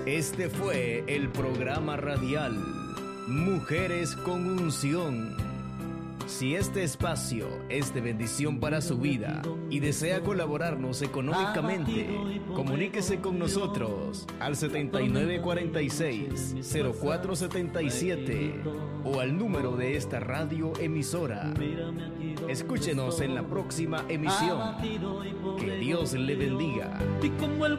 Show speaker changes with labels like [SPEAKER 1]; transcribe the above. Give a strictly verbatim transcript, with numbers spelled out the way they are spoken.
[SPEAKER 1] Este fue el programa radial Mujeres con Unción. Si este espacio es de bendición para su vida y desea colaborarnos económicamente, comuníquese con nosotros al setenta y nueve cuarenta y seis, cero cuatro setenta y siete o al número de esta radio emisora. Escúchenos en la próxima emisión. Que Dios le bendiga.
[SPEAKER 2] Y como el